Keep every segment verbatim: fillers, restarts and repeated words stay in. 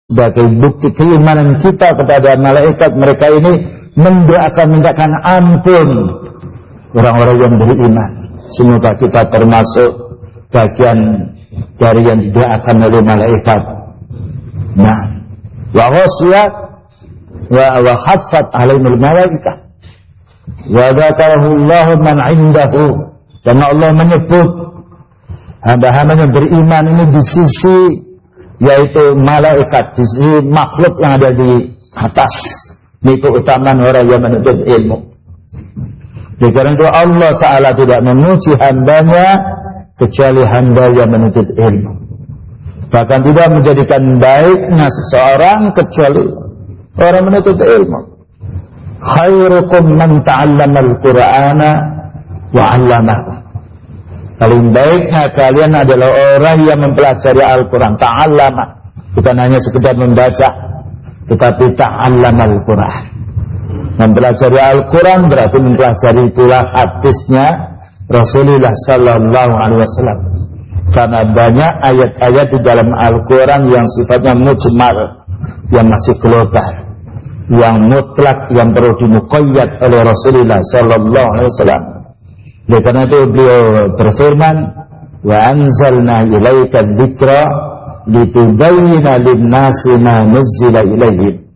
sebagai bukti keimanan kita kepada malaikat. Mereka ini mendoakan, mintakan ampun orang-orang yang beriman. Semoga kita termasuk bagian dari yang didoakan oleh malaikat. Nah, wa ghasiyat wa wa khaffat alaihil malaikah wa dzakarahu Allahu man 'indahu. Dan Allah menyebut hamba-hamba yang beriman ini di sisi, yaitu malaikat, di sisi makhluk yang ada di atas. Ini keutamaan orang yang menuntut ilmu. Oleh karena itu Allah Ta'ala tidak memuji hambanya kecuali hamba yang menuntut ilmu. Bahkan tidak menjadikan baiknya seseorang kecuali orang menuntut ilmu. Khairukum man ta'allama al-Qur'ana wa 'allamahu. Paling baiknya kalian adalah orang yang mempelajari Al-Quran. Ta'allama, bukan hanya sekedar membaca, tetapi ta'allama Al-Quran. Mempelajari Al-Quran berarti mempelajari pula hadisnya Rasulullah Sallallahu Alaihi Wasallam. Karena banyak ayat-ayat di dalam Al-Quran yang sifatnya mujmal, yang masih global, yang mutlak, yang perlu dimuqayyad oleh Rasulullah Sallallahu Alaihi Wasallam. Oleh karena itu beliau berfirman, wa anzalna ilaika dzikra litubayyana lin-nasi ma nuzzila ilaihim.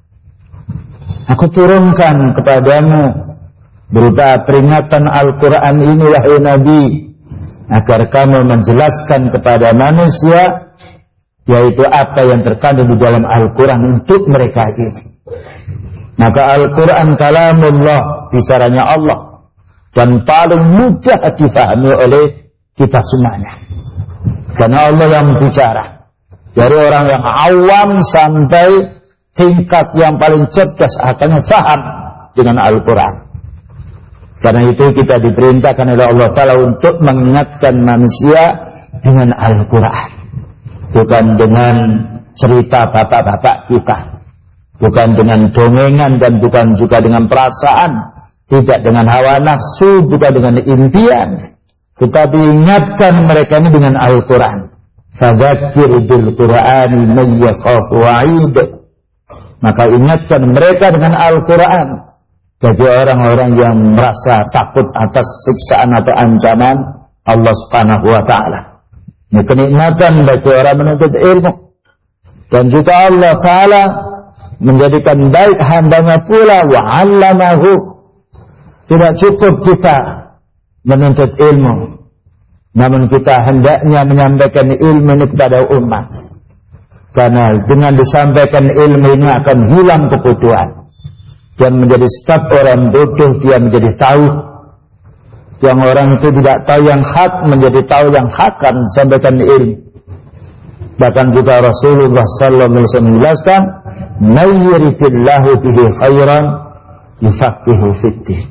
Aku turunkan kepadamu berupa peringatan Al-Quran ini, wahai Nabi, agar kamu menjelaskan kepada manusia, yaitu apa yang terkandung di dalam Al-Quran untuk mereka ini. Maka Al-Quran kalamullah, bicaranya Allah, dan paling mudah difahami oleh kita semuanya. Karena Allah yang bicara. Dari orang yang awam sampai tingkat yang paling cerdas akan faham dengan Al-Quran. Karena itu kita diperintahkan oleh Allah Ta'ala untuk mengingatkan manusia dengan Al-Quran. Bukan dengan cerita bapak-bapak kita. Bukan dengan dongengan dan bukan juga dengan perasaan. Tidak dengan hawa nafsu, bukan dengan impian, tetapi ingatkan mereka ini dengan Al-Quran. Fadzakir bil Qur'ani may yakhafu wa'id. Maka ingatkan mereka dengan Al-Quran bagi orang-orang yang merasa takut atas siksaan atau ancaman Allah Subhanahu wa Ta'ala. Ini kenikmatan bagi orang menuntut ilmu. Dan juga Allah Ta'ala menjadikan baik hambanya pula wa 'allamahu. Tidak cukup kita menuntut ilmu, namun kita hendaknya menyampaikan ilmu ini kepada umat. Karena dengan disampaikan ilmu ini akan hilang kebodohan. Dan menjadi sebab orang bodoh dia menjadi tahu. Yang orang itu tidak tahu yang hak menjadi tahu yang hak kan sampaikan ilmu. Bahkan juga Rasulullah sallallahu alaihi wasallam menjelaskan, "May yuridillahu bihi khairan yufaqihu fid-din."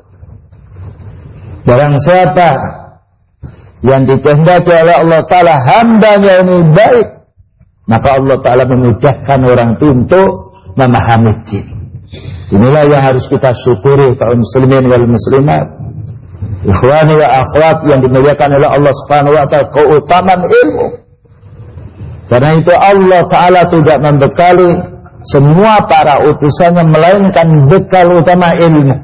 Barang siapa yang dikehendaki oleh Allah Ta'ala hambanya ini baik, maka Allah Ta'ala memudahkan orang itu untuk memahami din. Inilah yang harus kita syukuri kaum muslimin wal muslimat, ikhwani wa akhwat yang dimuliakan oleh Allah Subhanahu wa Ta'ala, keutamaan ilmu. Karena itu Allah Ta'ala tidak membekali semua para utusannya melainkan bekal utama ilmu.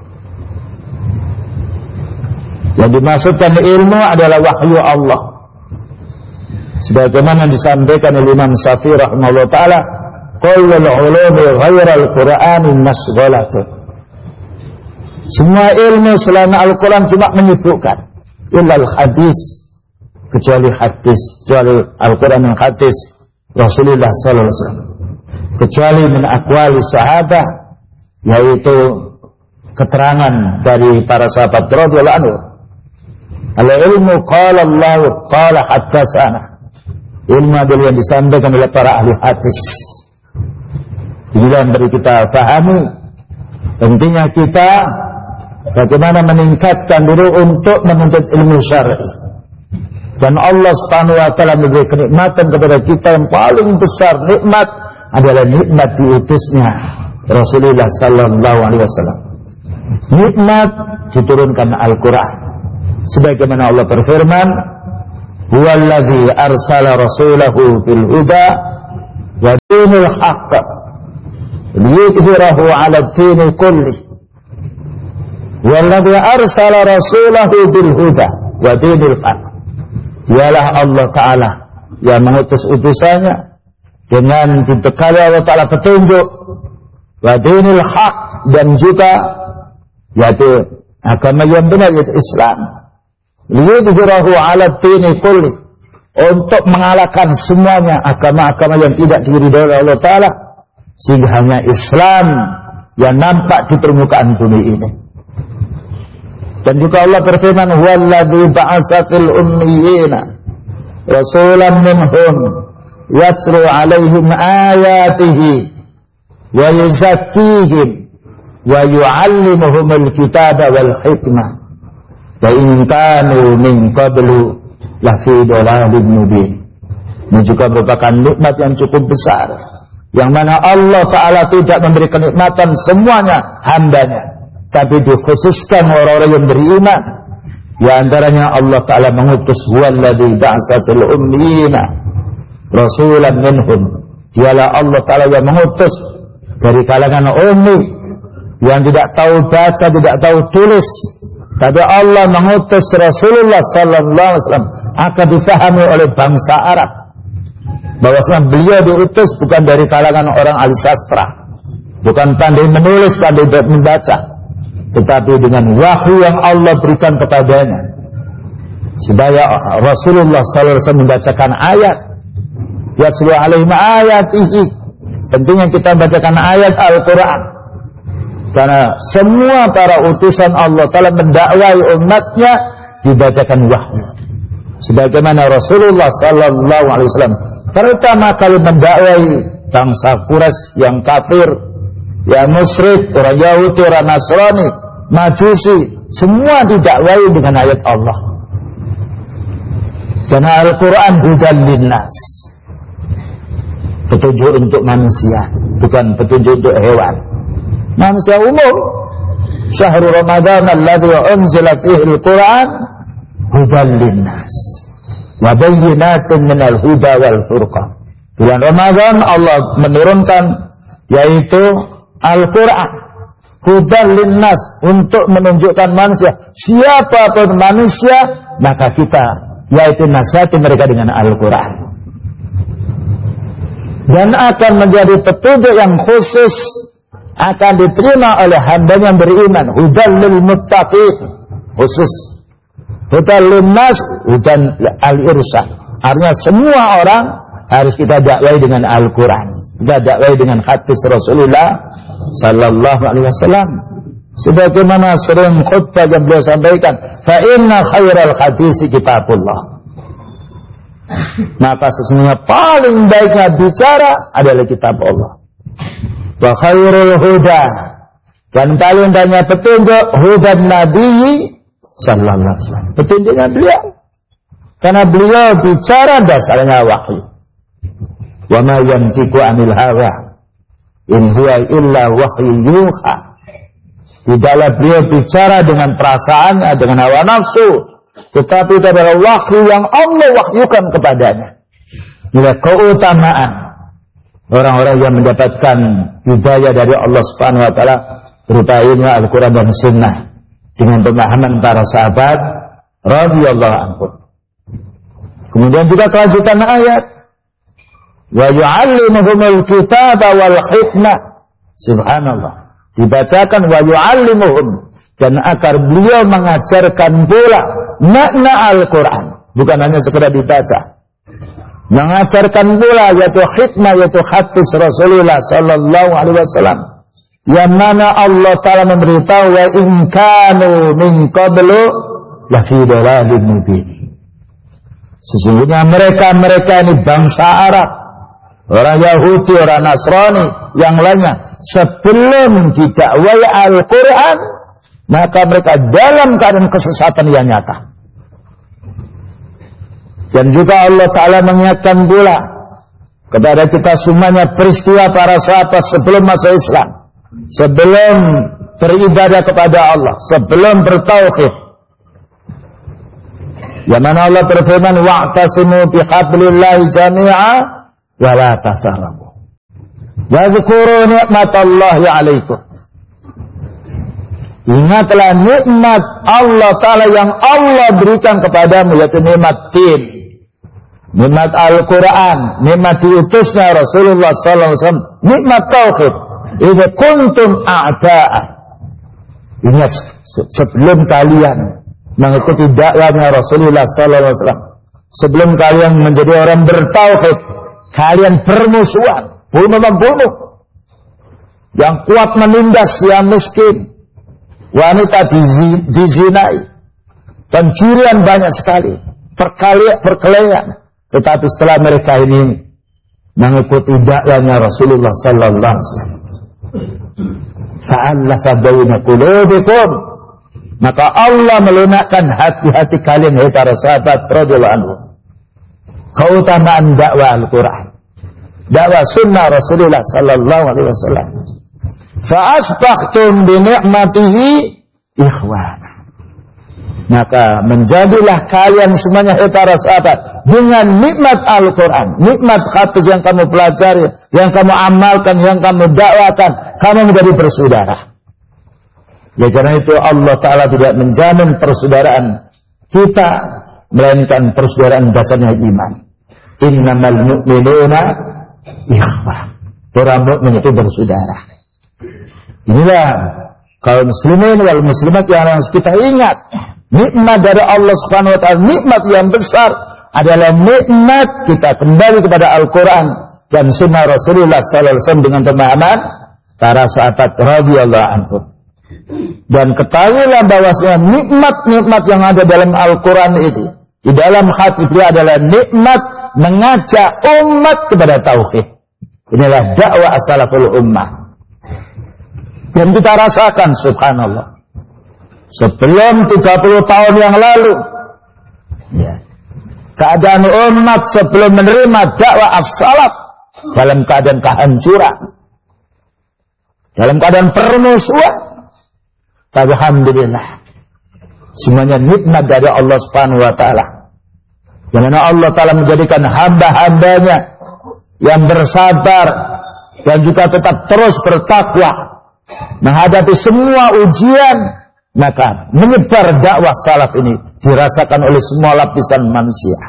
Yang dimaksudkan ilmu adalah wahyu Allah. Sebagaimana disampaikan oleh Imam Syafi'i rahimahullah ta'ala, kullul ulumi ghairal Qur'ani masghalatun. Semua ilmu selain Al-Quran cuma menyibukkan. Illal hadis, kecuali hadis, kecuali Al-Quran dan hadis Rasulullah sallallahu alaihi wasallam. Kecuali min aqwali sahabat, yaitu keterangan dari para sahabat radhiyallahu anhu. Al-ilmu qala Allah qala haddatsana. Ilmu adalah yang disampaikan oleh para ahli hadis. Inilah yang perlu kita fahami. Pentingnya kita bagaimana meningkatkan diri untuk menuntut ilmu syar'i. Dan Allah Subhanahu wa Ta'ala memberi kenikmatan kepada kita yang paling besar. Nikmat adalah nikmat diutusnya Rasulullah sallallahu alaihi wasallam. Nikmat diturunkan Al-Quran. Sebagaimana Allah berfirman, huwallazi arsala rasulahu bil huda dinil haqq liyudhhirahu 'ala ad-din kulli walladzi arsala rasulahu bil huda wa dinil haqq. Dialah Allah Ta'ala yang mengutus utusannya dengan dibekali Allah Ta'ala petunjuk wa dinil haq, dan juga yaitu agama yang benar, yaitu Islam, liyudhhirahu 'ala ad-din kulli, untuk mengalahkan semuanya agama-agama yang tidak diridhoi oleh Allah Ta'ala, sehingga hanya Islam yang nampak di permukaan bumi ini. Dan juga Allah berfirman, huwallazi ba'atsa fil ummiyina rasulan minhum yatlu 'alaihim ayatihi wa yuzakkihim wa yu'allimuhumul kitaba wal hikmah wa in kanu min qablu lafi dhalalin mubin. Ini juga merupakan nikmat yang cukup besar, yang mana Allah Ta'ala tidak memberi kenikmatan semuanya hambanya, tapi dikhususkan orang-orang yang beriman. Di antaranya Allah Ta'ala mengutus huwallazi ba'atsa fil ummiyina rasulan minhum. Dialah Allah Ta'ala yang mengutus dari kalangan ummi, yang tidak tahu baca, tidak tahu tulis, tapi Allah mengutus Rasulullah sallallahu alaihi wasallam akan difahami oleh bangsa Arab bahwasanya beliau diutus bukan dari kalangan orang ahli sastra, bukan pandai menulis, pandai membaca, tetapi dengan wahyu yang Allah berikan kepadanya, supaya Rasulullah sallallahu alaihi wasallam membacakan ayat, yatlu 'alaihim ayatihi. Pentingnya kita membacakan ayat Al-Quran, karena semua para utusan Allah Ta'ala mendakwai umatnya dibacakan wahyu. Sebagaimana Rasulullah sallallahu alaihi wasallam pertama kali mendakwai bangsa Quraisy yang kafir, yang musyrik, orang Yahudi, orang Nasrani, Majusi, semua didakwai dengan ayat Allah. Karena Al-Quran hudan linnas, petunjuk untuk manusia, bukan petunjuk untuk hewan. Manusia umum. Syahrul Ramadan alladzi unzila fihi al-Quran hudan linnas wa bayyinatin minal huda wal furqan. Bulan Ramadan Allah menurunkan yaitu Al-Quran hudan linnas, untuk menunjukkan manusia, siapapun manusia, maka kita yaitu nasihati mereka dengan Al-Quran, dan akan menjadi petunjuk yang khusus, akan diterima oleh hamba yang beriman. Hudan lil muttaqin, khusus. Hudan lin nas, hudan al-irsal. Artinya semua orang harus kita dakwai dengan Al-Quran, kita dakwai dengan hadis Rasulullah sallallahu alaihi wasallam. Sebagaimana sering khutbah yang beliau sampaikan, fa inna khairal hadisi kitabullah. Maka sesungguhnya paling baiknya bicara adalah kitab Allah. Wa khairul huda, dan paling banyak petunjuk hudan Nabi sallallahu alaihi wasallam, petunjuknya beliau, karena beliau bicara dasarnya wahyu. Wa ma yantiqu anil hawa in huwa illa wahyu yuha. Tidaklah beliau bicara dengan perasaannya, dengan hawa nafsu, tetapi itu adalah wahyu yang Allah wahyukan kepadanya. Inilah keutamaan orang-orang yang mendapatkan hidayah dari Allah Subhanahu wa taala berupa ilmu Al-Quran dan Sunnah, dengan pemahaman para sahabat radhiyallahu anhum. Kemudian juga kelanjutan ayat, wa yu'allimuhumul kitaba wal hikmah. Subhanallah, dibacakan wa yu'allimuhum, dan agar beliau mengajarkan pula makna Al-Quran, bukan hanya sekedar dibaca, mengajarkan pula yaitu hikmah, yaitu hadis Rasulullah sallallahu alaihi wasallam, yang mana Allah Ta'ala memberitahu wa in kanu min qablu lafi dhalalin mubin. Sesungguhnya mereka-mereka ini bangsa Arab, orang Yahudi, orang Nasrani, yang lainnya, sebelum didakwai Al-Quran, maka mereka dalam keadaan kesesatan yang nyata. Dan juga Allah Ta'ala mengingatkan pula kepada kita semuanya peristiwa para sahabat sebelum masuk Islam, sebelum beribadah kepada Allah, sebelum bertauhid, yang mana Allah berfirman, wa'tasimu bihablillahi jami'a wa la tafarraqu. Wadhkuru ni'matallahi 'alaikum. Ingatlah nikmat Allah Ta'ala yang Allah berikan kepadamu, yaitu nikmat din, nikmat Al-Quran, nikmat diutusnya Rasulullah sallallahu alaihi wasallam, nikmat tauhid. Idza kuntum a'da'a. Ingat, sebelum kalian mengikuti dakwahnya Rasulullah sallallahu alaihi wasallam, sebelum kalian menjadi orang bertauhid, kalian bermusuhan, bunuh-membunuh, yang kuat menindas yang miskin, wanita dizinai, pencurian banyak sekali, perkelahian. Tetapi setelah mereka ini mengikuti dakwahnya Rasulullah sallallahu alaihi wasallam, fa'alafa baina qulubikum, maka Allah melunakkan hati-hati kalian, hai para sahabat radhiyallahu anhu. Keutamaan dakwah Al-Quran, dakwah sunnah Rasulullah sallallahu alaihi wasallam. Fa asbahtum bi ni'matihi ikhwana, maka menjadilah kalian semuanya, hai para sahabat, dengan nikmat Al-Quran, nikmat hadis yang kamu pelajari, yang kamu amalkan, yang kamu dakwakan, kamu menjadi bersaudara. Ya, karena itu Allah Ta'ala tidak menjamin persaudaraan kita, melainkan persaudaraan dasarnya iman. Innamal mu'minuna ikhwah. Orang mukmin itu bersaudara. Inilah kaum muslimin wal muslimat yang harus kita ingat. Nikmat dari Allah Subhanahu wa taala, nikmat yang besar adalah nikmat kita kembali kepada Al-Quran dan sunnah Rasulullah sallallahu alaihi wasallam dengan pemahaman para sahabat radhiyallahu anhum. Dan ketahuilah bahwasanya nikmat-nikmat yang ada dalam Al-Quran ini, di dalam hati beliau adalah nikmat mengajak umat kepada tauhid. Inilah dakwah as-salaful ummah yang kita rasakan, subhanallah. Sebelum tiga puluh tahun yang lalu, ya, keadaan umat sebelum menerima dakwah as-salaf dalam keadaan kehancuran, dalam keadaan permusuhan. Tapi alhamdulillah, semuanya nikmat dari Allah Subhanahu wa taala. Yang mana Allah Ta'ala menjadikan hamba-hambanya yang bersabar dan juga tetap terus bertakwa menghadapi semua ujian, maka menyebar dakwah salaf ini dirasakan oleh semua lapisan manusia.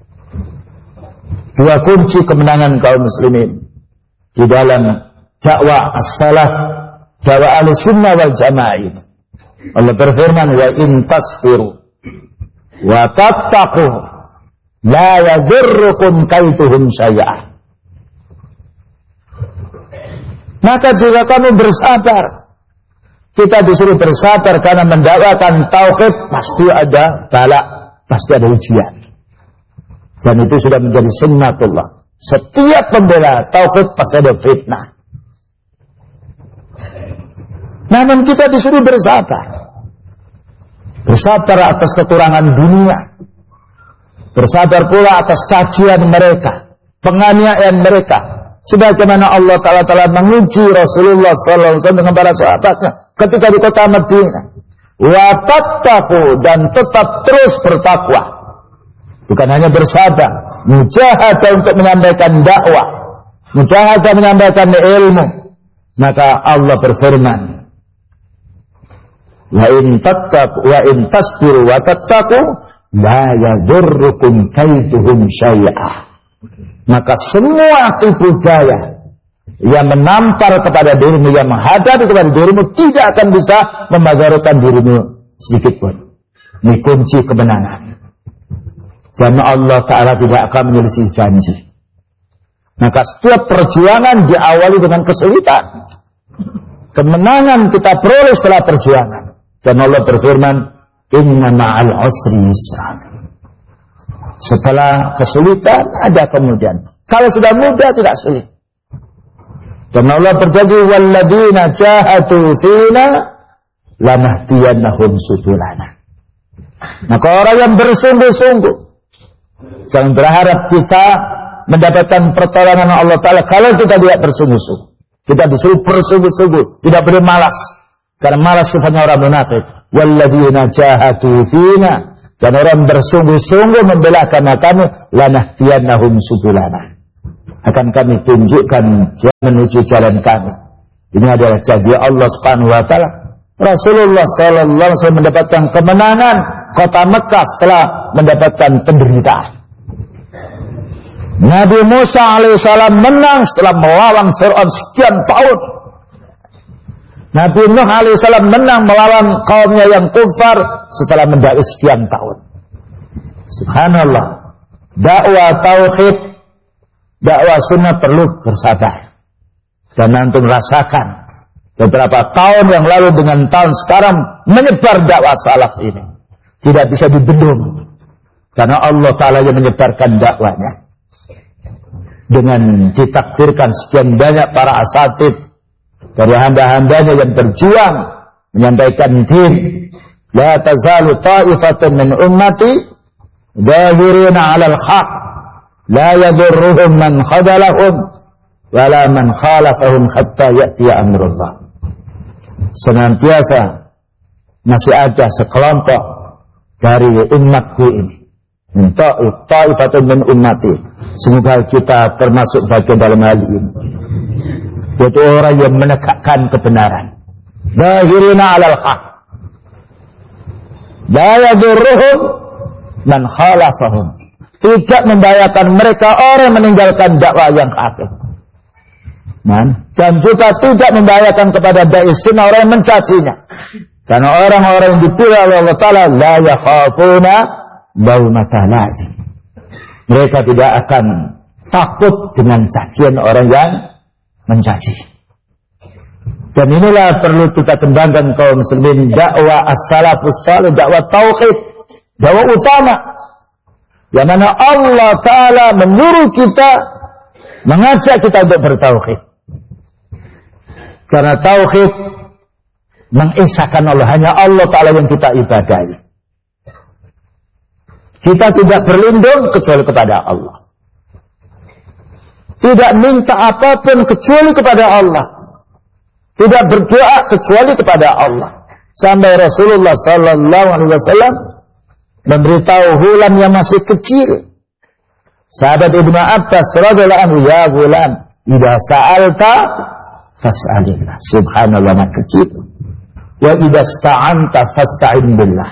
Dua kunci kemenangan kaum muslimin di dalam dakwah as-salaf, dakwah ahlussunnah wal jamaah ini. Allah berfirman, wa in tasfiru wa tattaqu la yadurrukum kaiduhum syai'ah. Maka jika kamu bersabar, kita disuruh bersabar karena mendakwakan tauhid, pasti ada bala, pasti ada ujian. Dan itu sudah menjadi sunnatullah. Setiap pembela tauhid pasti ada fitnah. Namun kita disuruh bersabar. Bersabar atas kekurangan dunia. Bersabar pula atas cacian mereka, penganiayaan mereka. Sebagaimana Allah Ta'ala telah menguji Rasulullah sallallahu alaihi wasallam dengan para sahabatnya ketika di kota Madinah. Wa tattaqu, dan tetap terus bertakwa. Bukan hanya bersabar, mujahadah untuk menyampaikan dakwah, mujahadah menyampaikan ilmu. Maka Allah berfirman, wa in tattaqu wa in tasbiru wa tattaqu la yadurrukum kaiduhum syai'ah. Maka semua tipu daya yang menampar kepada dirimu, yang menghadapi kepada dirimu, tidak akan bisa memadaratkan dirimu sedikit pun. Ini kunci kemenangan. Karena Allah Ta'ala tidak akan menyelisih janji. Maka setiap perjuangan diawali dengan kesulitan. Kemenangan kita peroleh setelah perjuangan. Dan Allah berfirman, inna ma'al usri yusra. Setelah kesulitan ada kemudian. Kalau sudah mudah tidak sulit. Dan Allah berjanji, walladzina jahadu fina lanahdiyannahum subulana. Maka orang yang bersungguh-sungguh, jangan berharap kita mendapatkan pertolongan Allah Ta'ala kalau kita tidak bersungguh-sungguh. Kita disuruh bersungguh-sungguh, tidak boleh malas. Karena malas sifatnya orang munafik. Walladzina jahadu fina, dan orang bersungguh-sungguh membela agama kami, lanahdiyannahum subulana. akan kami tunjukkan menuju jalan kami. Ini adalah janji Allah Subhanahu wa taala. Rasulullah sallallahu alaihi wasallam mendapatkan kemenangan kota Mekah setelah mendapatkan penderitaan. Nabi Musa alaihissalam menang setelah melawan Fir'aun sekian tahun. Nabi Nuh alaihissalam menang melawan kaumnya yang kufar setelah mendakwai sekian tahun. Subhanallah. Dakwah tauhid, dakwah sunnah perlu bersabar. Dan antum rasakan beberapa tahun yang lalu dengan tahun sekarang menyebar dakwah salaf ini tidak bisa dibendung, karena Allah Ta'ala yang menyebarkan dakwanya. Dengan ditakdirkan sekian banyak para asatid dari hamba-hambanya yang berjuang menyampaikan din. La tazalu ta'ifatun min ummati zahirina 'alal haq la yadurruhum man khadalahum wala man khalafahum hatta ya'tiya amrullah. Senantiasa masih ada sekelompok dari umatku ini, min ta'ifatun min ummati. Semoga kita termasuk bagian dalam hal ini, yaitu orang yang menegakkan kebenaran. Zahirina 'alal haq la yadurruhum man khalafahum. Tidak membahayakan mereka orang meninggalkan dakwah yang hakik. Man. Dan juga tidak membahayakan kepada dai sunnah orang yang mencacinya. Karena orang-orang yang dipilih oleh Allah Ta'ala la yakhafuna laumata laim. Mereka tidak akan takut dengan cacian orang yang mencaci. Dan inilah perlu kita kembangkan kaum muslimin, dakwah as-salafus salih, dakwah tauhid, dakwah utama. Yang mana Allah Ta'ala menyuruh kita, mengajak kita untuk bertauhid. Karena tauhid mengesahkan Allah, hanya Allah Ta'ala yang kita ibadahi. Kita tidak berlindung kecuali kepada Allah. Tidak minta apapun kecuali kepada Allah. Tidak berdoa kecuali kepada Allah. Sampai Rasulullah sallallahu alaihi wasallam memberitahu Ghulam yang masih kecil, sahabat Ibnu Abbas radhiyallahu anhu, ya Ghulam, idza sa'alta fas'alillah. Subhanallah, anak kecil. Wa idza sta'anta fasta'in billah.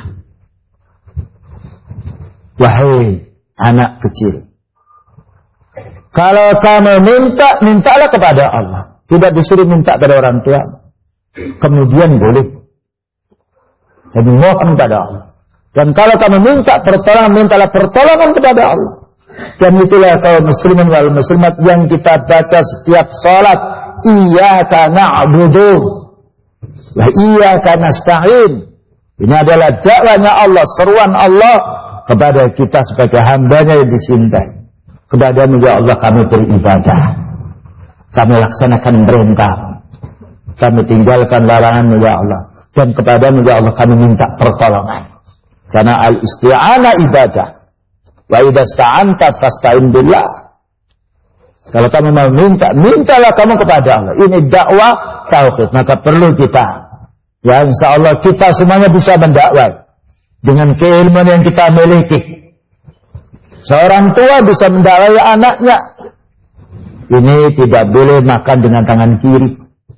Wahai anak kecil, kalau kamu minta, mintalah kepada Allah. Tidak disuruh minta pada orang tua. Kemudian boleh. Jadi mohon kepada Allah. Dan kalau kamu minta pertolongan, mintalah pertolongan kepada Allah. Dan itulah kaum muslimin wal muslimat yang kita baca setiap salat. Iyyaka na'budu wa iyyaka nasta'in. Ini adalah dakwahnya Allah, seruan Allah kepada kita sebagai hambanya yang dicintai. Kepada-Mu ya Allah kami beribadah. Kami laksanakan perintah, kami tinggalkan larangan-Mu ya Allah, dan kepada-Mu ya Allah kami minta pertolongan. Karena al-isti'anah ibadah. Wa idza sta'anta fasta'in billah. Kalau kamu mau minta, mintalah kamu kepada Allah. Ini dakwah tauhid. Maka perlu kita, ya insyaallah kita semuanya bisa mendakwai dengan keilmuan yang kita miliki. Seorang tua bisa mendakwai anaknya. Ini tidak boleh makan dengan tangan kiri.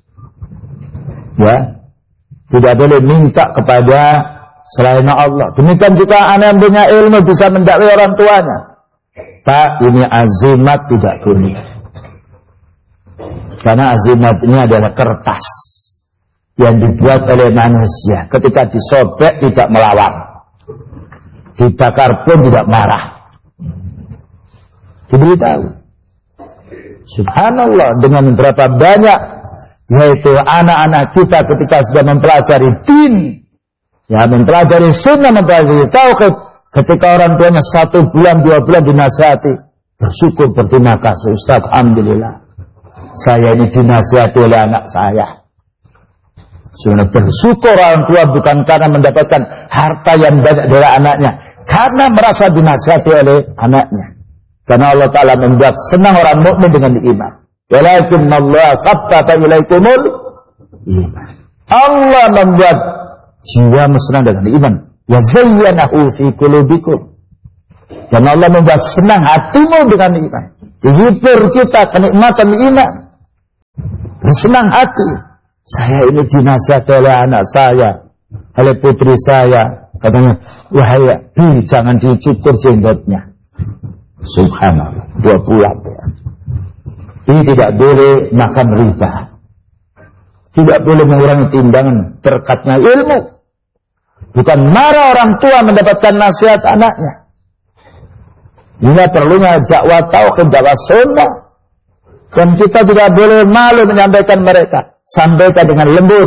Ya. Tidak boleh minta kepada selain Allah. Demikian juga anak yang punya ilmu bisa mendakwai orang tuanya. Pak, ini azimat tidak boleh. Karena azimat ini adalah kertas yang dibuat oleh manusia. Ketika disobek tidak melawan. Dibakar pun tidak marah. Diberitahu. Subhanallah, dengan berapa banyak yaitu anak-anak kita ketika sudah mempelajari din, ya mempelajari sunnah, mempelajari tauhid, ketika orang tuanya satu bulan dua bulan dinasihati, bersyukur, berterima kasih, Ustaz, alhamdulillah saya ini dinasihati oleh anak saya. Sudah bersyukur orang tua bukan karena mendapatkan harta yang banyak dari anaknya, karena merasa dinasihati oleh anaknya. Karena Allah Ta'ala membuat senang orang mukmin dengan iman. Walakin Allah khaffata ilaikumul iman. Allah membuat jiwamu senang dengan iman. Wa zayyanahu fi qulubikum. Dan Allah membuat senang hatimu dengan iman. dihibur kita kenikmatan iman, bersenang hati. Saya ini dinasihat oleh anak saya, oleh putri saya, katanya, wahai Bi, jangan dicukur jenggotnya. Subhanallah, dua bulan ya. Ini tidak boleh makan riba, tidak boleh mengurangi timbangan berkatnya ilmu. Bukan marah orang tua mendapatkan nasihat anaknya. Ini perlunya dakwah tauhid, dakwah sunnah. Dan kita tidak boleh malu menyampaikan mereka. Sampaikan dengan lembut.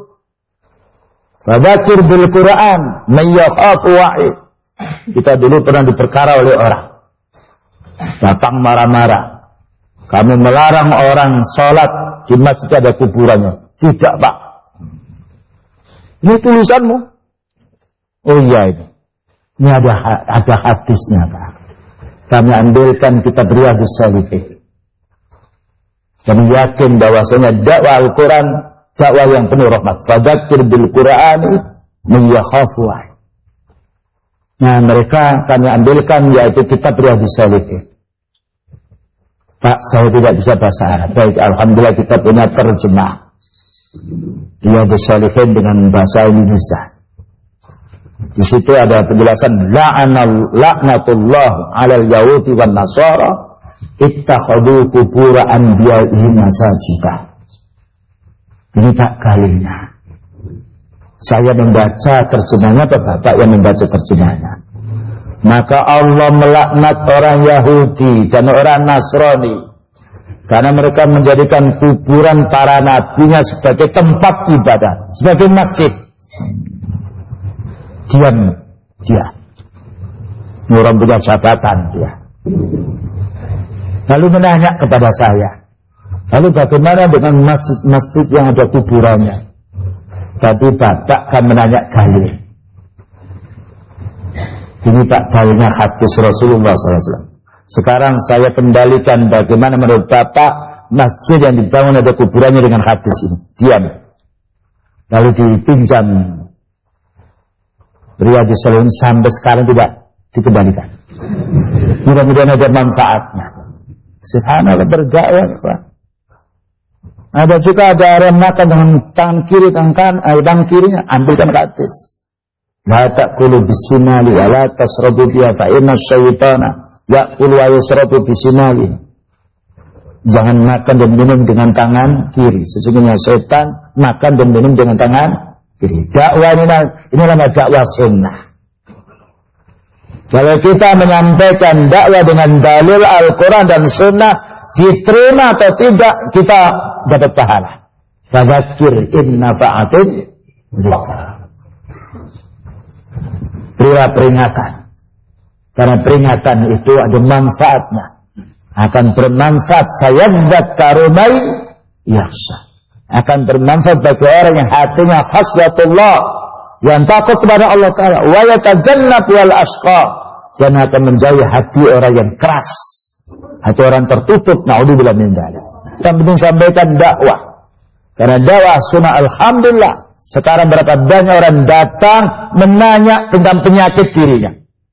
Fadzakir bil Quran may yakhafu wa'id. Kita dulu pernah diperkara oleh orang. Datang marah-marah. Kamu melarang orang sholat di masjid ada kuburannya. Tidak, Pak. Ini tulisanmu. Oh iya ini. Ini ada ada hadisnya, Pak. Kami ambilkan kitab Riyadhus Shalihin. Kami yakin bahwasanya dakwah Al-Quran dakwah yang penuh rahmat. Fadzakir bil Qur'ani may yakhafu wa'id. Nah, mereka kami ambilkan yaitu kitab Riyadhus Shalihin. Pak, saya tidak bisa bahasa Arab. Baik, alhamdulillah kita punya terjemah Riyadhus Shalihin dengan bahasa Indonesia. Di situ ada penjelasan la'anal la'natullah 'alal yahudi wan nasara ittakhadhu qubur anbiya'ihim masajida. Ini Pak kalinya. Saya membaca terjemahnya, Pak Bapak yang membaca terjemahnya. Maka Allah melaknat orang Yahudi dan orang Nasrani karena mereka menjadikan kuburan para nabinya sebagai tempat ibadah, sebagai masjid. Diam dia. Orang punya jabatan dia. Lalu menanya kepada saya, lalu bagaimana dengan masjid-masjid yang ada kuburannya? Tadi Bapak kan menanya dalil. Ini Pak dalilnya hadis Rasulullah shallallahu alaihi wasallam. Sekarang saya kembalikan bagaimana menurut Bapak masjid yang dibangun ada kuburannya dengan hadis ini. Diam. Lalu dipinjam Riyadhus Shalihin sampai sekarang tidak dikembalikan. Mudah-mudahan ada manfaatnya. Subhanallah, berdakwah. Ada juga ada orang makan dengan tangan kiri, tangan eh, tangan kirinya ambilkan hadis. La ta'kulu bisimali wa la tasrabu biha fa inna syaitana ya'kulu wa yasrabu bisimali. Jangan makan dan minum dengan tangan kiri. Sesungguhnya setan makan dan minum dengan tangan kiri. Dakwah ini, ini namanya dakwah sunnah. Kalau kita menyampaikan dakwah dengan dalil Al-Quran dan sunnah, diterima atau tidak, kita dapat pahala. Fadzakir in nafa'atin dzikr. Berilah peringatan. Karena peringatan itu ada manfaatnya. Akan bermanfaat sayadzakkaru may yakhsha. Akan bermanfaat bagi orang yang hatinya khashyatullah, yang takut kepada Allah Ta'ala, wa yatajannab wal ashqa, dan akan menjauhi hati orang yang keras, hati orang tertutup. Na'udzubillah min dzalik. Yang penting sampaikan dakwah, karena dakwah sunnah. Alhamdulillah sekarang berapa banyak orang datang menanya tentang penyakit dirinya,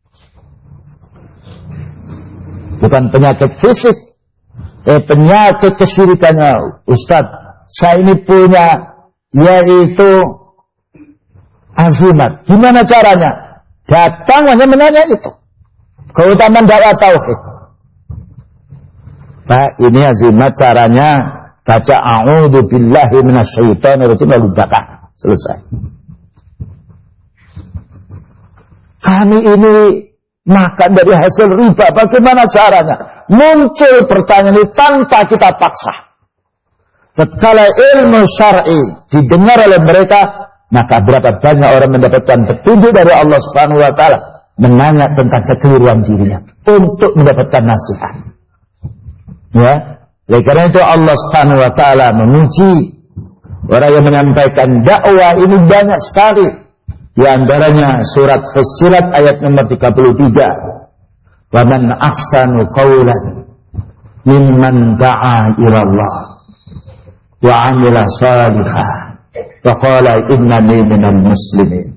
bukan penyakit fisik, eh penyakit kesyirikannya. Ustaz, saya ini punya yaitu azimat. Gimana caranya? Datang hanya menanya itu. Keutamaan dakwah tauhid. Pak, ini azimat caranya baca a'udzu billahi minasyaitonir rajim lalu bakar. Selesai. Kami ini makan dari hasil riba. Bagaimana caranya? Muncul pertanyaan ini tanpa kita paksa. Tatkala ilmu syar'i didengar oleh mereka, maka berapa banyak orang mendapatkan petunjuk dari Allah Subhanahu wa taala, menanya tentang kekeliruan dirinya untuk mendapatkan nasihat. Ya, oleh karena itu Allah Subhanahu wa taala memuji orang yang menyampaikan dakwah ini banyak sekali. Di antaranya surat Fussilat ayat nomor tiga puluh tiga. Wa man ahsanu qawlan mimman da'a ila Allah wa 'amila shalihan wa qala innani minal muslimin.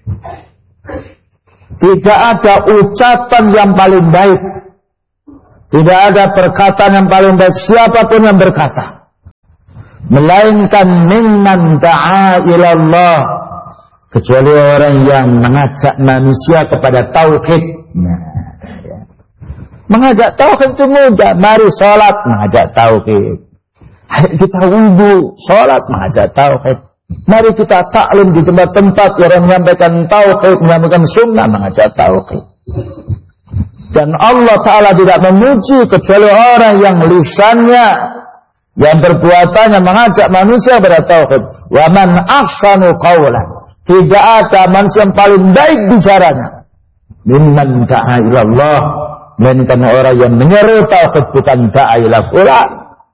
Tidak ada ucapan yang paling baik Tidak ada perkataan yang paling baik siapapun yang berkata, melainkan mimman da'a ilallah, kecuali orang yang mengajak manusia kepada tauhid. Nah, ya. Mengajak tauhid itu mudah. Mari sholat, mengajak tauhid. Ayo kita wudu, sholat, mengajak tauhid. Mari kita taklim di tempat-tempat yang menyampaikan tauhid, menyampaikan sunnah, mengajak tauhid. Dan Allah Ta'ala tidak memuji kecuali orang yang lisannya, yang perbuatannya mengajak manusia kepada tauhid. Wa man ahsanu qawlan, tidak ada manusia yang paling baik bicaranya mimman da'a ilallah, melainkan orang yang menyeru tauhid, bukan da'a ila fulan.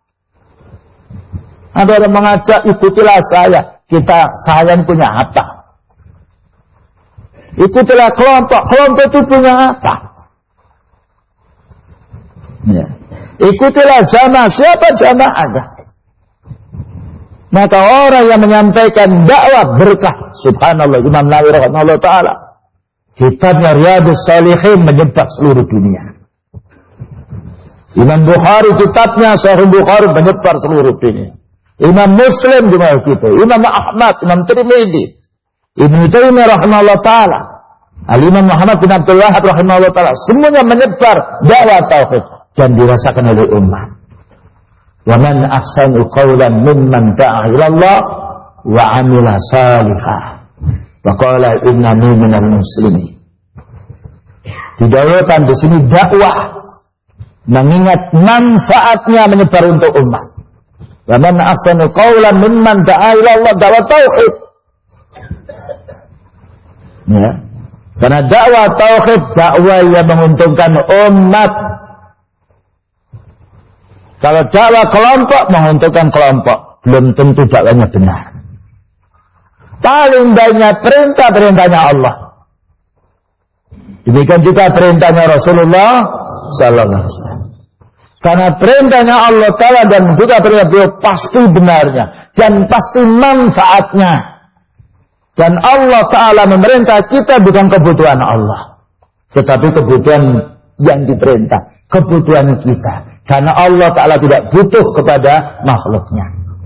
Ada orang mengajak, ikutilah saya. Kita, saya punya apa? Ikutilah kelompok, kelompok itu punya apa? Ya. Ikutilah jamaah, siapa jamaahnya? Maka orang yang menyampaikan dakwah berkah, subhanallah, Imam Nawawi rahimahullah ta'ala, kitabnya Riyadhus Shalihin menyebar seluruh dunia. Imam Bukhari kitabnya Sahih Bukhari menyebar seluruh dunia. Imam Muslim juga begitu, Imam Ahmad, Imam Tirmidzi, Ibnu Taimiyah rahimahullah ta'ala, Al-Imam Muhammad bin Abdul Wahhab rahimahullah ta'ala, semuanya menyebar dakwah tauhid dan dirasakan oleh umat. Wa man ahsanu qawlan mimman da'a ilallah wa 'amila shalihan wa qala innani minal muslimin. Didahulukan di sini dakwah, mengingat manfaatnya menyebar untuk umat. Wa man ahsanu qawlan mimman da'a ilallah, dakwah tauhid. Ya. Karena dakwah tauhid, dakwah yang menguntungkan umat. Kalau dakwah kelompok menguntungkan kelompok, belum tentu dakwahnya benar. Paling banyak perintah-perintahnya Allah. Demikian juga perintahnya Rasulullah sallallahu alaihi wasallam. Karena perintahnya Allah Ta'ala dan juga perintah beliau pasti benarnya dan pasti manfaatnya. Dan Allah Ta'ala memerintah kita bukan kebutuhan Allah, tetapi kebutuhan yang diperintah, kebutuhan kita. Karena Allah Ta'ala tidak butuh kepada makhluknya.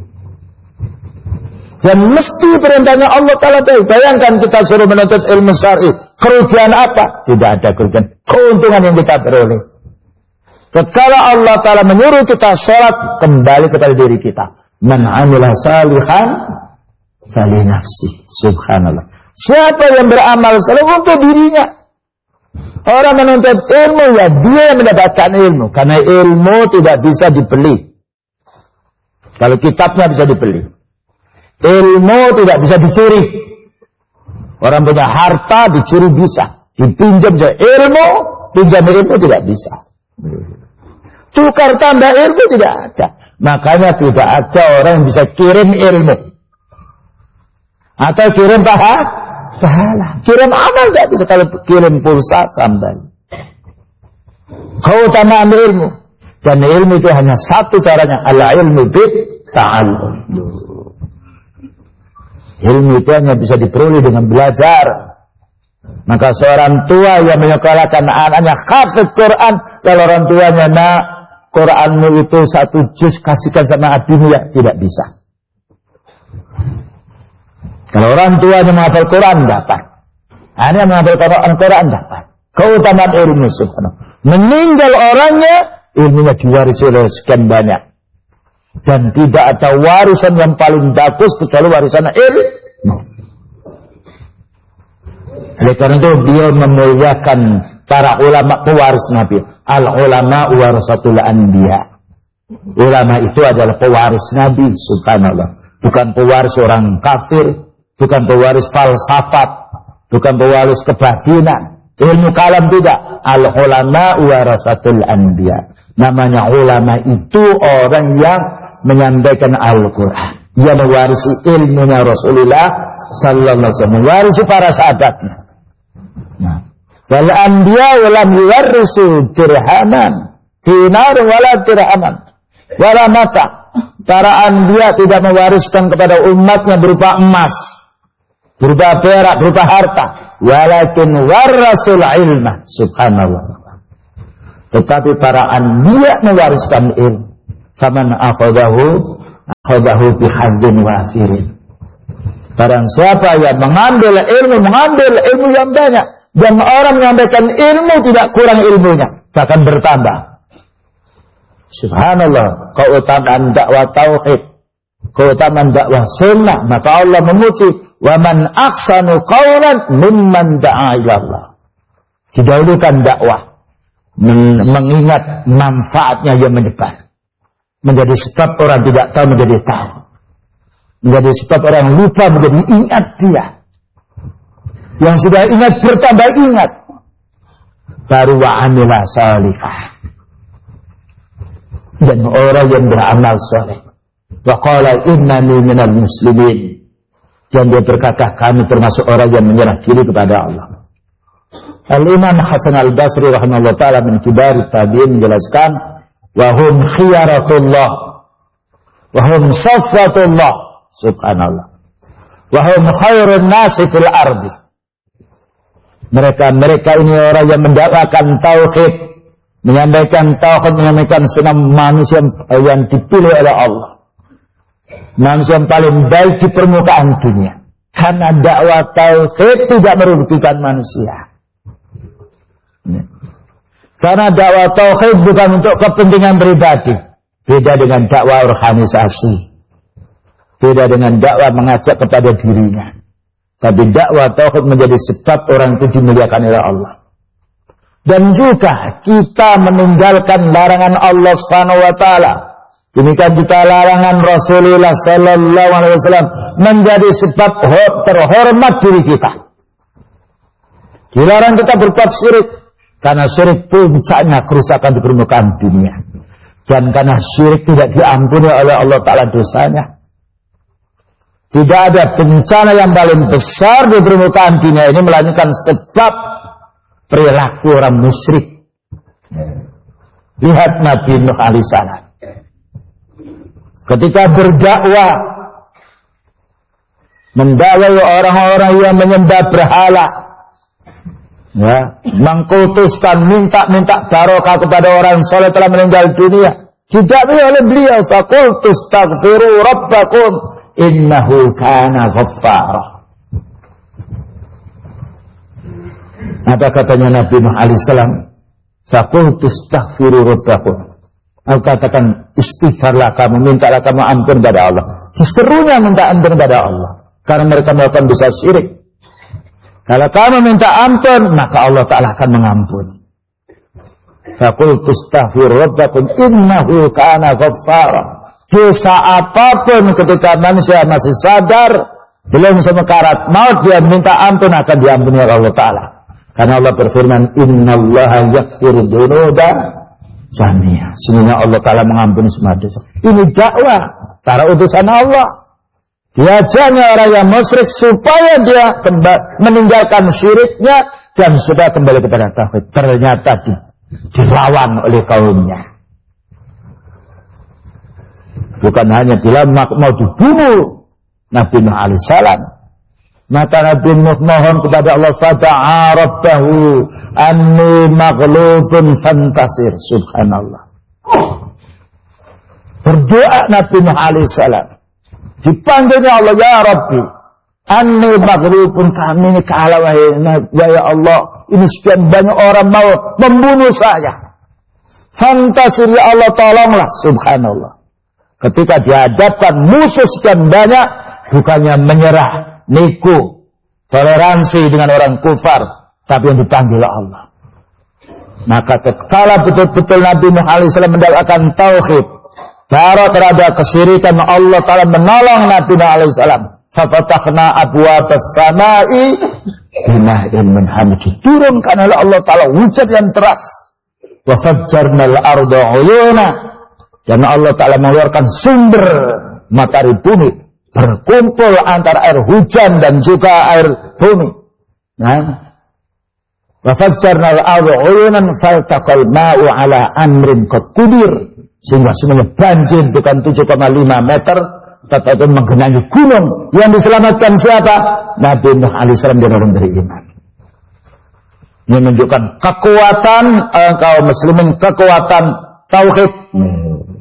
Dan mesti perintahnya Allah Ta'ala baik. Bayangkan kita suruh menuntut ilmu syar'i, kerugian apa? Tidak ada kerugian, keuntungan yang kita peroleh. Tatkala Allah Ta'ala menyuruh kita sholat, kembali kepada diri kita. Man 'amila salihan fali nafsi. Subhanallah. Siapa yang beramal saleh untuk dirinya? Orang menuntut ilmu, ya dia yang mendapatkan ilmu. Karena ilmu tidak bisa dibeli. Kalau kitabnya bisa dibeli. Ilmu tidak bisa dicuri. Orang punya harta dicuri bisa, dipinjam bisa. Ilmu, pinjam ilmu tidak bisa. Tukar tambah ilmu tidak ada. Makanya tidak ada orang yang bisa kirim ilmu atau kirim pahala, pahala. Kirim amal tidak bisa. Kalau kirim pulsa sambal. Keutamaan ilmu, dan ilmu itu hanya satu caranya, al ilmu bit ta'allum. Ilmu itu hanya bisa diperoleh dengan belajar. Maka seorang tua yang menyekolahkan anaknya hafid Quran, kalau orang tuanya, nak, Quranmu itu satu juz kasihkan sama abimu, ya tidak bisa. Kalau orang tuanya menghafal Quran dapat, hanya menghafal Quran, Quran dapat. Keutamaan ilmu, subhanallah. Meninggal orangnya, ilmunya diwarisi oleh sekian banyak. Dan tidak ada warisan yang paling bagus kecuali warisan ilmu. Oleh karena itu beliau memuliakan para ulama pewaris Nabi. Al ulama warasatul anbiya. Ulama itu adalah pewaris Nabi, subhanallah. Bukan pewaris orang kafir, bukan pewaris falsafat, bukan pewaris kebatinan, ilmu kalam tidak. Al ulama warasatul anbiya. Namanya ulama itu orang yang menyampaikan Al-Quran. Ia mewarisi ilmunya Rasulullah sallallahu alaihi wasallam, mewarisi para sahabatnya. Nah, wal anbiya walam yuwarrisu dirhaman, dinar wala dirhaman, wala mata. Para anbiya tidak mewariskan kepada umatnya berupa emas, berupa perak, berupa harta, walakin warasul ilma. Subhanallah. Tetapi para anbiya mewariskan ilmu. Faman akhadahu akhadahu bihadzin wafirin. Barang siapa yang mengambil ilmu, mengambil ilmu yang banyak, dan orang menyampaikan ilmu tidak kurang ilmunya, bahkan bertambah. Subhanallah, keutamaan dakwah tauhid, keutamaan dakwah sunnah, maka Allah memuji, wa man ahsanu qawlan mimman da'a ila Allah. Didahulukan dakwah, mengingat manfaatnya yang menyebar, menjadi sebab orang tidak tahu menjadi tahu, menjadi sebab orang lupa menjadi ingat dia, yang sudah ingat bertambah ingat, baru wa amila salihah, dan orang yang beramal saleh. Wa qala innani minal muslimin, dan dia berkata kami termasuk orang yang menyerah diri kepada Allah. Al-Imam Hasan Al-Basri rahimahullah ta'ala min kibar tabi'in menjelaskan, wa hum khiyaratullah wa hum safwatullah, subhanallah, wa hum khairun nasi fil ardi. Mereka-mereka ini orang yang mendakwakan tauhid, menyampaikan tauhid, menyampaikan sunnah, manusia yang dipilih oleh Allah, manusia yang paling baik di permukaan dunia. Karena dakwah tauhid tidak merugikan manusia. Karena dakwah tauhid bukan untuk kepentingan pribadi. Beda dengan dakwah organisasi, beda dengan dakwah mengajak kepada dirinya. Tapi dakwah tauhid menjadi sebab orang itu dimuliakan oleh Allah. Dan juga kita meninggalkan larangan Allah Subhanahu wa taala. Demikian juga larangan Rasulullah sallallahu alaihi wasallam menjadi sebab terhormat diri kita. Dilarang kita berbuat syirik, karena syirik puncaknya kerusakan di permukaan dunia. Dan karena syirik tidak diampuni oleh Allah Ta'ala dosanya. Tidak ada bencana yang paling besar di permukaan dunia ini melainkan sebab perilaku orang musyrik. Lihat Nabi Nuh alaihissalam. Ketika berdakwah, mendakwai orang-orang yang menyembah berhala, ya, mengkultuskan, minta-minta barokah kepada orang soleh telah meninggal dunia, didakwahi oleh beliau, faqultu astaghfiru rabbakum innahu kana ghaffara. Apa katanya Nabi Nuh alaihissalam? Faqultu astaghfiru rabbakum. Aku katakan istighfarlah kamu, mintalah kamu ampun pada Allah. Serunya minta ampun pada Allah, karena mereka melakukan dosa syirik. Kalau kamu minta ampun, maka Allah Ta'ala akan mengampuni. Faqultu astaghfiru rabbakum innahu kana ghaffara. Dosa apapun ketika manusia masih sadar, belum sekarat maut, dia minta ampun akan diampuni oleh Allah Ta'ala. Karena Allah berfirman, innallaha yaghfiru dzunuba jami'a. Sesungguhnya Allah Ta'ala mengampuni semua dosa. Ini dakwah para utusan Allah. Diajarnya orang yang musyrik supaya dia kembali, meninggalkan syiriknya dan sudah kembali kepada tauhid. Ternyata di, dilawan oleh kaumnya. Bukan hanya dilawan, mau dibunuh Nabi Nuh alaihissalam. Maka Nabi Nuh mohon kepada Allah, fada'a rabbahu anni maghlubun fantasir. Subhanallah. Berdoa Nabi Nuh alaihissalam. Dipanggilnya Allah, ya Rabbi, anni maghlubun, kami ini kalah, wahai Allah, ini sekian banyak orang mau membunuh saya. Fantasir, ya Allah, tolonglah. Subhanallah. Ketika dihadapkan musuh sekian banyak, bukannya menyerah, niku, toleransi dengan orang kufar, tapi yang dipanggil Allah. Maka tatkala betul-betul Nabi Nuh alaihissalam mendakwakan tauhid, baru terhadap kesyirikan, Allah Ta'ala menolong Nabi Nuh alaihissalam. Fafatahna abwabas samai bima'in min hamid. Turunkan oleh Allah Ta'ala hujan yang deras. Wa fajjarnal arda uyuna. Dan Allah Ta'ala mengeluarkan sumber matahari bumi, berkumpul antara air hujan dan juga air bumi. Nah, wa fajjarnal arda uyunan faltaqal ma'u ala amrin qad qudir. Sehingga semuanya banjir, bukan tujuh koma lima meter, tetapi menggenangi gunung. Yang diselamatkan siapa? Nabi Nuh alaihissalam dan orang beriman. Ini menunjukkan kekuatan uh, kaum muslimin, kekuatan tauhid. Hmm.